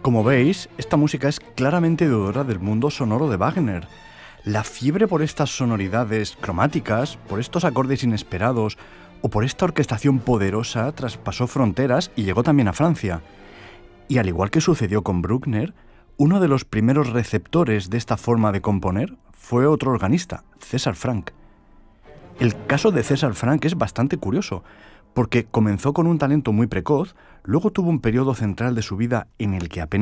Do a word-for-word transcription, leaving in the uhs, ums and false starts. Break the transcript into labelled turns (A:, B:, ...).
A: Como veis, esta música es claramente deudora del mundo sonoro de Wagner. La fiebre por estas sonoridades cromáticas, por estos acordes inesperados o por esta orquestación poderosa traspasó fronteras y llegó también a Francia. Y al igual que sucedió con Bruckner, uno de los primeros receptores de esta forma de componer fue otro organista, César Franck. El caso de César Franck es bastante curioso, porque comenzó con un talento muy precoz, luego tuvo un periodo central de su vida en el que apenas